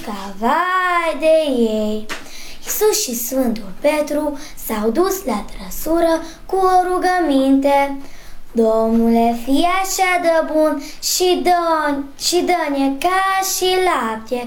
mișca, vai de ei. Iisus și Sfântul Petru s-au dus la trăsură cu o rugăminte: Domnule, fii așa de bun și dă-ne ca și lapte,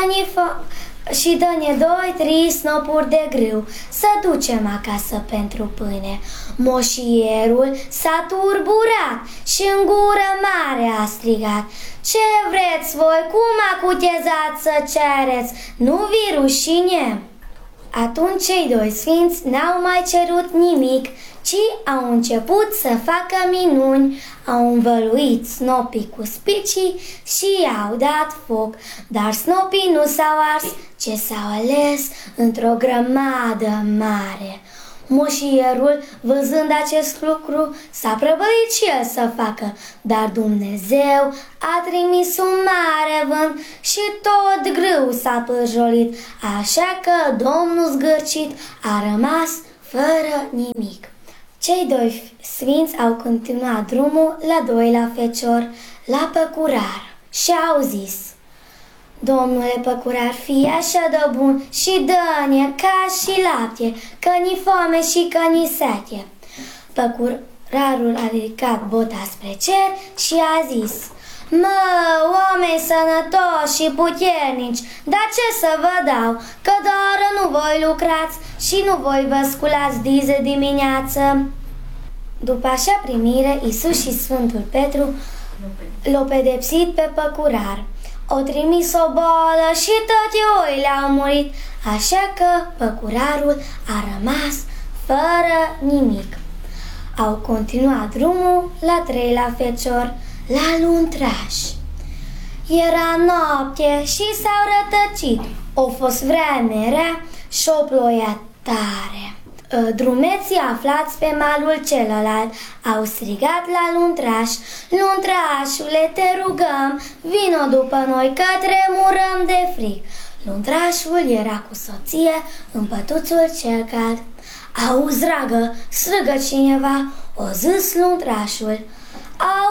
și dă-ne 2-3 snopuri de grâu, să ducem acasă pentru pâine. Moșierul s-a turburat și în gură mare a strigat: Ce vreți voi, cum acutezați să cereți, nu vi rușine? Atunci cei doi sfinți n-au mai cerut nimic, ci au început să facă minuni, au învăluit snopii cu spicii și i-au dat foc, dar snopii nu s-au ars, ci s-au ales într-o grămadă mare. Moșierul, văzând acest lucru, s-a prăbălit și el să facă, dar Dumnezeu a trimis un mare vânt și tot grâul s-a pârjolit, așa că Domnul zgârcit a rămas fără nimic. Cei doi sfinți au continuat drumul la doilea fecior, la păcurar, și au zis: Domnule păcurar, fii așa de bun și dă-ne ca și lapte, că ni foame și că ni sete. Păcurarul a ridicat bota spre cer și a zis: Mă, oameni sănătoși și puternici, dar ce să vă dau, că doar nu voi lucrați și nu voi vă sculați de dimineață. După așa primire, Iisus și Sfântul Petru l-au pedepsit pe păcurar. O trimis o boală și toate oile au murit, așa că păcurarul a rămas fără nimic. Au continuat drumul la treilea fecior, la luntraș. Era noapte și s-au rătăcit, o fost vreme rea și o ploia tare. Drumeții aflați pe malul celălalt au strigat la luntraș: Luntrașule, te rugăm, vino după noi, că tremurăm de frig. Luntrașul era cu soție în pătuțul cel cald. Auzi, dragă, strigă cineva, o zis luntrașul.